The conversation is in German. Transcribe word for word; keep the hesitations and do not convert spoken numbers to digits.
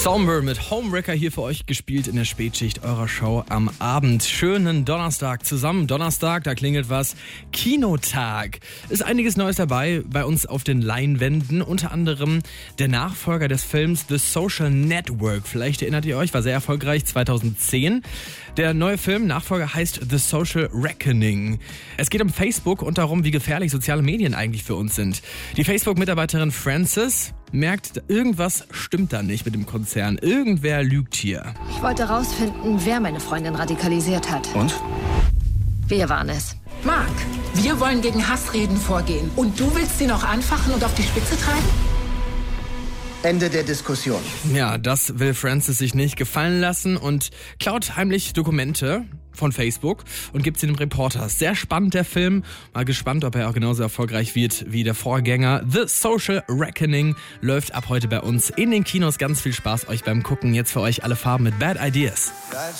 Somber mit Homewrecker hier für euch gespielt in der Spätschicht eurer Show am Abend. Schönen Donnerstag zusammen. Donnerstag, da klingelt was. Kinotag. Ist einiges Neues dabei bei uns auf den Leinwänden. Unter anderem der Nachfolger des Films The Social Network. Vielleicht erinnert ihr euch, war sehr erfolgreich zweitausendzehn. Der neue Film, Nachfolger, heißt The Social Reckoning. Es geht um Facebook und darum, wie gefährlich soziale Medien eigentlich für uns sind. Die Facebook-Mitarbeiterin Frances merkt, irgendwas stimmt da nicht mit dem Konzern. Irgendwer lügt hier. Ich wollte rausfinden, wer meine Freundin radikalisiert hat. Und? Wir waren es. Mark, wir wollen gegen Hassreden vorgehen. Und du willst sie noch anfachen und auf die Spitze treiben? Ende der Diskussion. Ja, das will Frances sich nicht gefallen lassen und klaut heimlich Dokumente von Facebook und gibt sie dem Reporter. Sehr spannend, der Film. Mal gespannt, ob er auch genauso erfolgreich wird wie der Vorgänger. The Social Reckoning läuft ab heute bei uns in den Kinos. Ganz viel Spaß euch beim Gucken. Jetzt für euch alle Farben mit Bad Ideas.